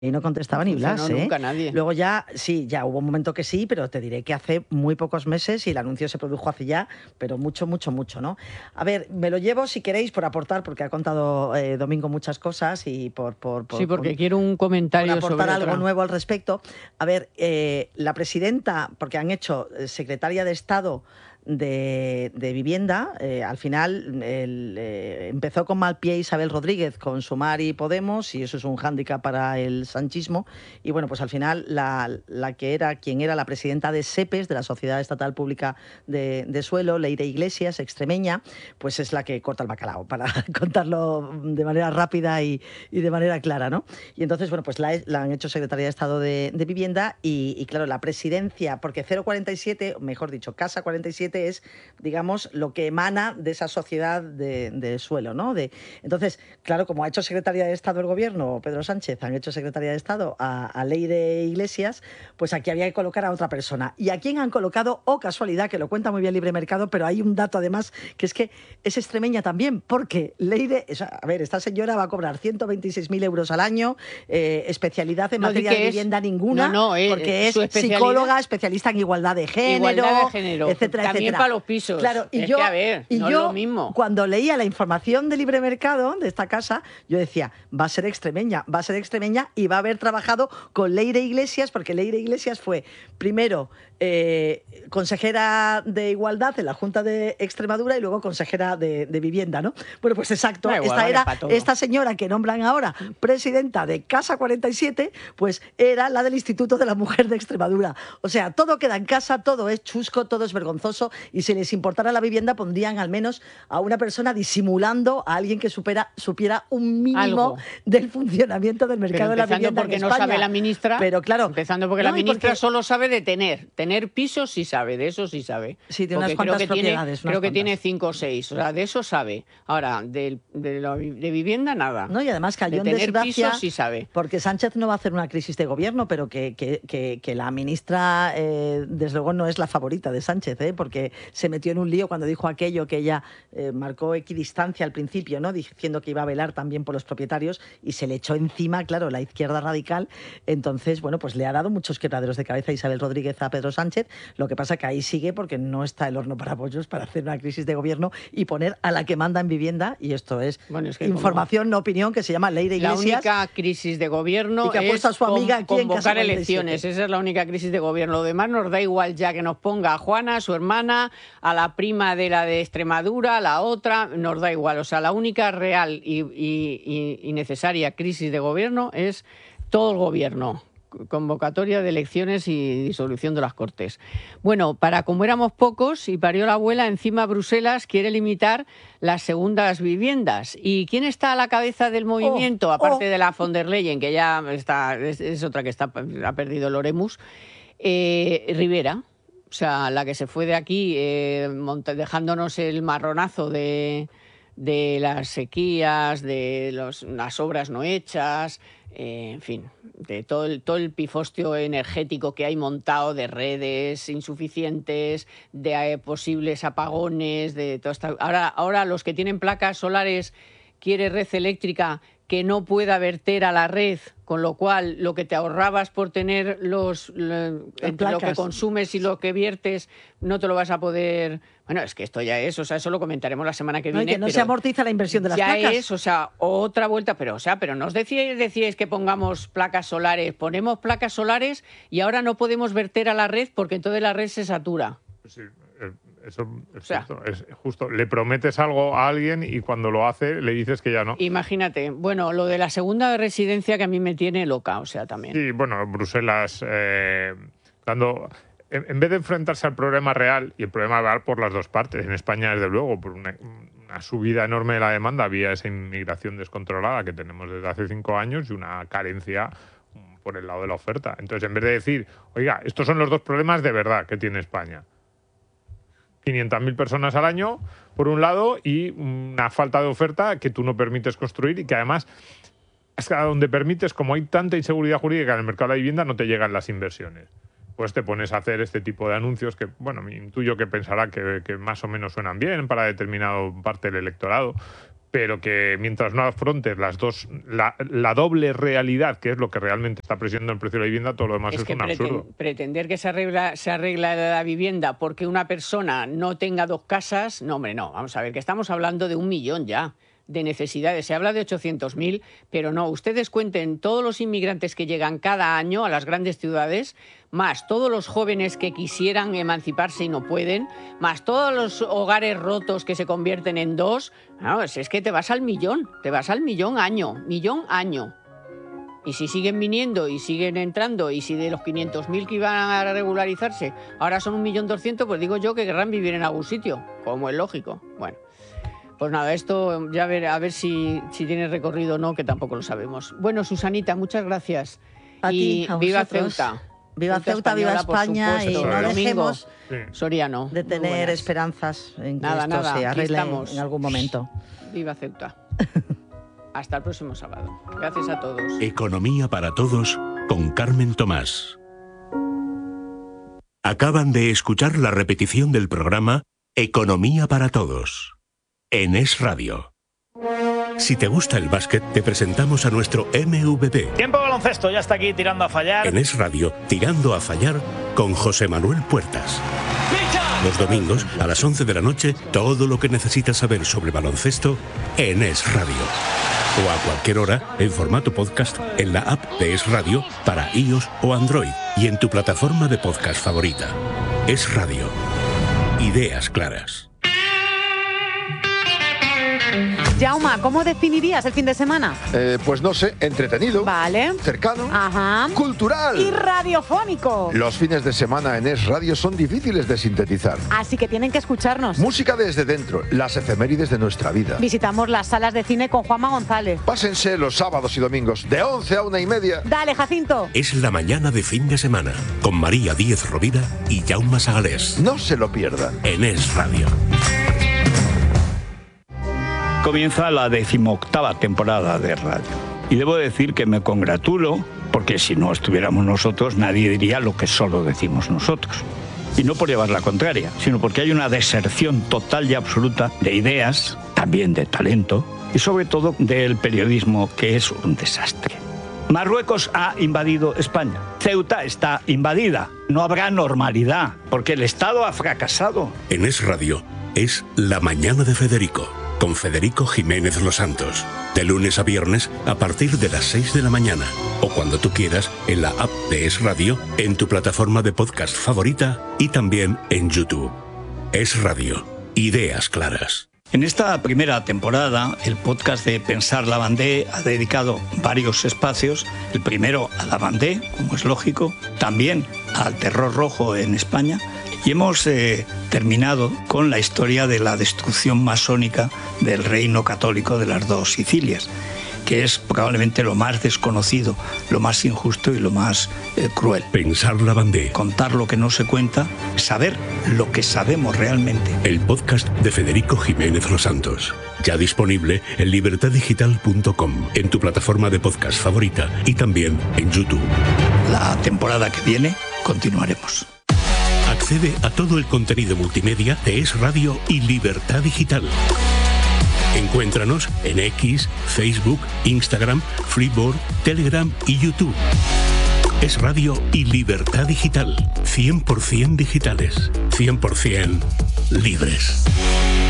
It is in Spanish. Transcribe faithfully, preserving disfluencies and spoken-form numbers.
Y no contestaba ni Blas, funcionó ¿eh? nunca nadie. Luego ya, sí, ya hubo un momento que sí, pero te diré que hace muy pocos meses y el anuncio se produjo hace ya, pero mucho, mucho, mucho, ¿no? A ver, me lo llevo si queréis por aportar, porque ha contado eh, Domingo muchas cosas y por, por, por, Sí, porque por, quiero un por comentario aportar sobre algo otra. nuevo al respecto. A ver, eh, la presidenta, porque han hecho eh, secretaria de Estado de, de Vivienda, eh, al final el, eh, empezó con mal pie Isabel Rodríguez con Sumar y Podemos, y eso es un hándicap para el sanchismo, y bueno, pues al final la, la que era, quien era la presidenta de SEPES, de la Sociedad Estatal Pública de, de Suelo, Leire Iglesias, extremeña, pues es la que corta el bacalao, para contarlo de manera rápida y, y de manera clara, ¿no? Y entonces, bueno, pues la, la han hecho secretaria de Estado de, de Vivienda y, y claro, la presidencia, porque cero cuarenta y siete, mejor dicho, Casa cuarenta y siete es, digamos, lo que emana de esa sociedad de, de suelo, ¿no? De, entonces, claro, como ha hecho secretaria de Estado el gobierno, Pedro Sánchez, han hecho secretaria de Estado a, a Leire Iglesias, pues aquí había que colocar a otra persona. ¿Y a quién han colocado? Oh, casualidad, que lo cuenta muy bien Libre Mercado, pero hay un dato además, que es que es extremeña también, porque Leire, o sea, a ver, esta señora va a cobrar ciento veintiséis mil euros al año, eh, especialidad en No, materia di de que es- vivienda ninguna, no, no, eh, porque es su especialidad- psicóloga, especialista en igualdad de género, Igualdad de género, etcétera, también etcétera. para los pisos. Claro, y Es yo, que, a ver, y no es yo lo mismo. cuando leía la información de Libre Mercado de esta casa, yo decía, va a ser extremeña, va a ser extremeña y va a haber trabajado con Leire Iglesias, porque Leire Iglesias fue primero eh, consejera de Igualdad en la Junta de Extremadura y luego consejera de, de Vivienda, ¿no? Bueno, pues exacto, Da igual, esta vale era pa' todo. esta señora que nombran ahora presidenta de Casa cuarenta y siete, pues era la del Instituto de la Mujer de Extremadura. O sea, todo queda en casa, todo es chusco, todo es vergonzoso, y si les importara la vivienda pondrían al menos a una persona disimulando a alguien que supera, supiera un mínimo Algo. del funcionamiento del mercado de la Empezando vivienda porque en no España. sabe la ministra. Pero claro, Empezando porque no, la y ministra porque- solo sabe de tener. Tener pisos sí sabe, de eso sí sabe. Sí, de Porque unas creo cuantas que tiene, propiedades, unas creo que cuantas. tiene cinco o seis. O sea, de eso sabe. Ahora, del- de, la vi- de vivienda nada. No, y además cayó de en tener desgracia pisos sí sabe. porque Sánchez no va a hacer una crisis de gobierno, pero que, que, que, que la ministra, eh, desde luego, no es la favorita de Sánchez, ¿eh? Porque se metió en un lío cuando dijo aquello que ella eh, marcó equidistancia al principio, ¿no? Diciendo que iba a velar también por los propietarios y se le echó encima, claro, la izquierda radical. Entonces, bueno, pues le ha dado muchos quebraderos de cabeza a Isabel Rodríguez a Pedro Sánchez. Lo que pasa que ahí sigue porque no está el horno para pollos para hacer una crisis de gobierno y poner a la que manda en vivienda, y esto es, Bueno, es que información, no opinión, que se llama Leire La Iglesias. única crisis de gobierno Y que ha es puesto a su amiga con- aquí en Casa convocar cuarenta y elecciones. siete. Esa es la única crisis de gobierno. Lo demás nos da igual ya que nos ponga a Juana, a su hermana, a la prima de la de Extremadura, a la otra, nos da igual. O sea, la única real y, y- y- y necesaria crisis de gobierno es todo el gobierno. Convocatoria de elecciones y disolución de las Cortes. Bueno, para como éramos pocos y parió la abuela, encima Bruselas quiere limitar las segundas viviendas. ¿Y quién está a la cabeza del movimiento? Oh, Aparte oh. de la von der Leyen, que ya está, es, es otra que está, ha perdido el Oremus, eh, Rivera. O sea, la que se fue de aquí eh, monta- dejándonos el marronazo de, de las sequías, de los, las obras no hechas, eh, en fin, de todo el, todo el pifostio energético que hay montado, de redes insuficientes, de eh, posibles apagones, de todo esto. Ahora, ahora los que tienen placas solares quiere red eléctrica que no pueda verter a la red, con lo cual lo que te ahorrabas por tener los lo, entre lo que placas. consumes y lo que viertes no te lo vas a poder. Bueno, es que esto ya es, o sea, eso lo comentaremos la semana que No, y viene. que no pero se amortiza la inversión de las ya placas. es, o sea, otra vuelta, pero o sea, pero nos decíais, decíais que pongamos placas solares, ponemos placas solares y ahora no podemos verter a la red porque entonces la red se satura. Sí, eh, eso es, O sea, cierto, es justo. Le prometes algo a alguien y cuando lo hace le dices que ya no. Imagínate, bueno, lo de la segunda residencia que a mí me tiene loca, o sea, también. Sí, bueno, Bruselas, eh, dando, en, en vez de enfrentarse al problema real, y el problema real por las dos partes, en España desde luego, por una, una subida enorme de la demanda, había esa inmigración descontrolada que tenemos desde hace cinco años y una carencia por el lado de la oferta. Entonces, en vez de decir, oiga, estos son los dos problemas de verdad que tiene España. quinientas mil personas al año, por un lado, y una falta de oferta que tú no permites construir y que además, hasta donde permites, como hay tanta inseguridad jurídica en el mercado de la vivienda, no te llegan las inversiones. Pues te pones a hacer este tipo de anuncios que, bueno, me intuyo que pensará que, que más o menos suenan bien para determinado parte del electorado, pero que mientras no afrontes las dos, la, la doble realidad, que es lo que realmente está presionando el precio de la vivienda, todo lo demás es, es que un preten- absurdo. Pretender que se arregla, se arregla la vivienda porque una persona no tenga dos casas, no, hombre, no. Vamos a ver, que estamos hablando de un millón ya de necesidades. Se habla de ochocientos mil, pero no. Ustedes cuenten todos los inmigrantes que llegan cada año a las grandes ciudades, más todos los jóvenes que quisieran emanciparse y no pueden, más todos los hogares rotos que se convierten en dos. No, es que te vas al millón, te vas al millón año, millón año. Y si siguen viniendo y siguen entrando, y si de los quinientos mil que iban a regularizarse ahora son un millón doscientos, pues digo yo que querrán vivir en algún sitio, como es lógico. Bueno, pues nada, esto ya ver, a ver si, si tiene recorrido o no, que tampoco lo sabemos. Bueno, Susanita, muchas gracias. A y ti, a viva vosotros. Ceuta. Viva Ceuta, viva española, España, por y supuesto. no Domingo dejemos Sí. Soriano. de muy tener buenas. esperanzas en que Nada, esto nada, se aquí arregle estamos. en algún momento. Viva Ceuta. Hasta el próximo sábado. Gracias a todos. Economía para Todos con Carmen Tomás. Acaban de escuchar la repetición del programa Economía para Todos en Es Radio. Si te gusta el básquet, te presentamos a nuestro M V P. Tiempo de baloncesto, ya está aquí tirando a fallar. En Es Radio, Tirando a Fallar con José Manuel Puertas. Los domingos, a las once de la noche, todo lo que necesitas saber sobre baloncesto en Es Radio. O a cualquier hora, en formato podcast, en la app de Es Radio para iOS o Android y en tu plataforma de podcast favorita. Es Radio. Ideas claras. Jauma, ¿cómo definirías el fin de semana? Eh, pues no sé, entretenido, Vale. cercano, Ajá. cultural. Y radiofónico. Los fines de semana en Es Radio son difíciles de sintetizar. Así que tienen que escucharnos. Música desde dentro, las efemérides de nuestra vida. Visitamos las salas de cine con Juanma González. Pásense los sábados y domingos de once a una y media. Dale, Jacinto. Es la mañana de fin de semana con María Díez Rovira y Jaume Sagalés. No se lo pierdan. En Es Radio. Comienza la decimoctava temporada de radio. Y debo decir que me congratulo, porque si no estuviéramos nosotros, nadie diría lo que solo decimos nosotros. Y no por llevar la contraria, sino porque hay una deserción total y absoluta de ideas, también de talento, y sobre todo del periodismo, que es un desastre. Marruecos ha invadido España. Ceuta está invadida. No habrá normalidad, porque el Estado ha fracasado. En Es Radio es La Mañana de Federico, con Federico Jiménez Los Santos. De lunes a viernes a partir de las seis de la mañana. O cuando tú quieras en la app de Es Radio, en tu plataforma de podcast favorita y también en YouTube. Es Radio. Ideas claras. En esta primera temporada, el podcast de Pensar Lavandé ha dedicado varios espacios. El primero a Lavandé, como es lógico, también al terror rojo en España. Y hemos eh, terminado con la historia de la destrucción masónica del reino católico de las dos Sicilias, que es probablemente lo más desconocido, lo más injusto y lo más eh, cruel. Pensar Lavandé. Contar lo que no se cuenta, saber lo que sabemos realmente. El podcast de Federico Jiménez Los Santos. Ya disponible en libertad digital punto com, en tu plataforma de podcast favorita y también en YouTube. La temporada que viene continuaremos. Accede a todo el contenido multimedia de Es Radio y Libertad Digital. Encuéntranos en X, Facebook, Instagram, Freeboard, Telegram y YouTube. Es Radio y Libertad Digital. cien por ciento digitales. cien por ciento libres.